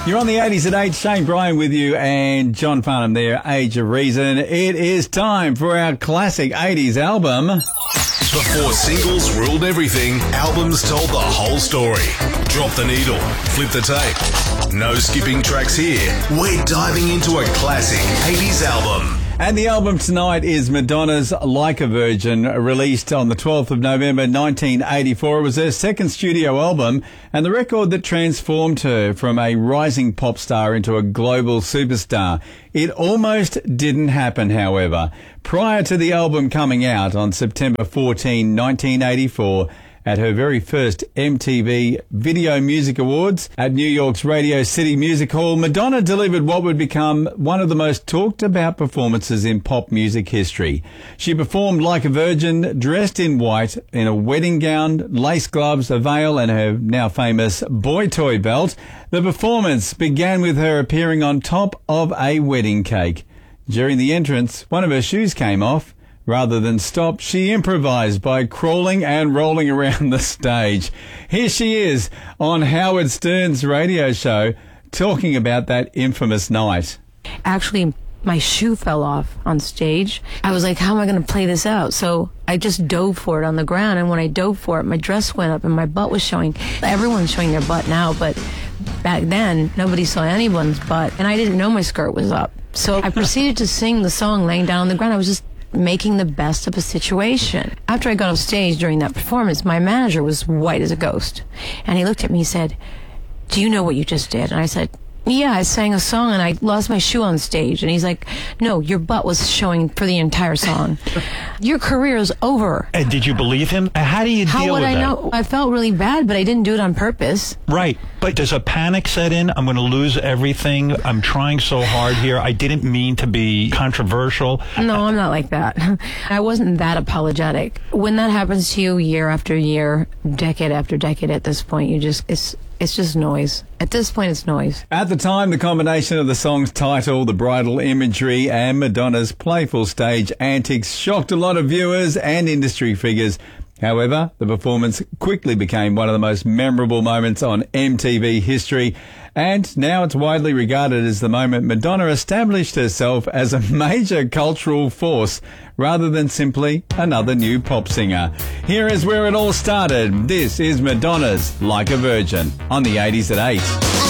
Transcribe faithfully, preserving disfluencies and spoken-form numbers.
You're on the eighties at eight. Shane Bryan with you and John Farnham there, Age of Reason. It is time for our classic eighties album. Before singles ruled everything, albums told the whole story. Drop the needle, flip the tape. No skipping tracks here. We're diving into a classic eighties album. And the album tonight is Madonna's Like a Virgin, released on the twelfth of November nineteen eighty-four. It was her second studio album and the record that transformed her from a rising pop star into a global superstar. It almost didn't happen, however. Prior to the album coming out on September fourteenth, nineteen eighty-four, at her very first M T V Video Music Awards at New York's Radio City Music Hall, Madonna delivered what would become one of the most talked about performances in pop music history. She performed Like a Virgin, dressed in white, in a wedding gown, lace gloves, a veil, and her now famous boy toy belt. The performance began with her appearing on top of a wedding cake. During the entrance, one of her shoes came off. Rather than stop, she improvised by crawling and rolling around the stage. Here she is on Howard Stern's radio show talking about that infamous night. Actually, my shoe fell off on stage. I was like, how am I going to play this out? So I just dove for it on the ground, and when I dove for it, my dress went up and my butt was showing. Everyone's showing their butt now, but back then, nobody saw anyone's butt, and I didn't know my skirt was up. So I proceeded to sing the song laying down on the ground. I was just making the best of a situation. After I got off stage during that performance, my manager was white as a ghost. And he looked at me and said, "Do you know what you just did?" And I said, "Yeah, I sang a song and I lost my shoe on stage." And he's like, "No, your butt was showing for the entire song. Your career is over." And did you believe him? How do you How deal would with I that? know? I felt really bad, but I didn't do it on purpose. Right. But does a panic set in? I'm going to lose everything. I'm trying so hard here. I didn't mean to be controversial. No, I'm not like that. I wasn't that apologetic. When that happens to you year after year, decade after decade at this point, you just, it's, it's just noise. At this point, it's noise. At the time, the combination of the song's title, the bridal imagery, and Madonna's playful stage antics shocked a lot of viewers and industry figures. However, the performance quickly became one of the most memorable moments on M T V history, and now it's widely regarded as the moment Madonna established herself as a major cultural force rather than simply another new pop singer. Here is where it all started. This is Madonna's Like a Virgin on the eighties at eight.